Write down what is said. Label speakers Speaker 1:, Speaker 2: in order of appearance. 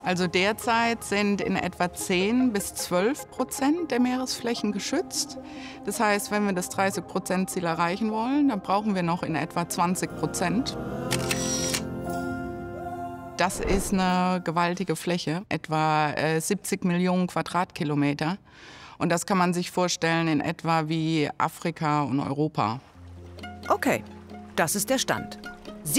Speaker 1: Also derzeit sind in etwa 10 bis 12% der Meeresflächen geschützt. Das heißt, wenn wir das 30%-Ziel erreichen wollen, dann brauchen wir noch in etwa 20%. Das ist eine gewaltige Fläche, etwa 70 Millionen Quadratkilometer. Und das kann man sich vorstellen in etwa wie Afrika und Europa.
Speaker 2: Okay, das ist der Stand.